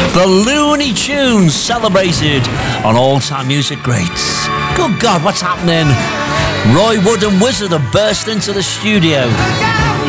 The Looney Tunes celebrated on All-Time Music Greats. Good God, what's happening? Roy Wood and Wizard have burst into the studio.